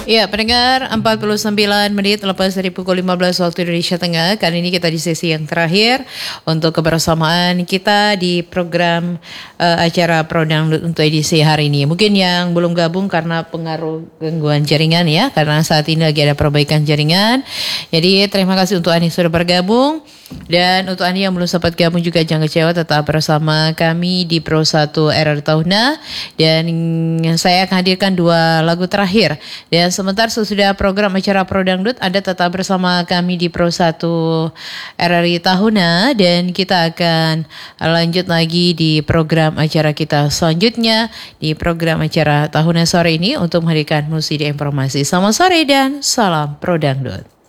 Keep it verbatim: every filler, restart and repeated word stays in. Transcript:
Ya, pendengar, empat puluh sembilan menit lepas dari pukul lima belas waktu Indonesia Tengah. Kali ini kita di sesi yang terakhir untuk kebersamaan kita di program uh, acara Pro Dangdut untuk edisi hari ini. Mungkin yang belum gabung karena pengaruh gangguan jaringan ya, karena saat ini lagi ada perbaikan jaringan. Jadi terima kasih untuk Ani sudah bergabung. Dan untuk Ani yang belum sempat gabung juga jangan kecewa, tetap bersama kami di Pro satu R R Tahuna. Dan saya akan hadirkan dua lagu terakhir. Dan sementara sesudah program acara Pro Dangdut, Anda tetap bersama kami di Pro satu R R I Tahuna. Dan kita akan lanjut lagi di program acara kita selanjutnya, di program acara Tahuna sore ini untuk menghadirkan musik dan informasi. Selamat sore dan salam Pro Dangdut.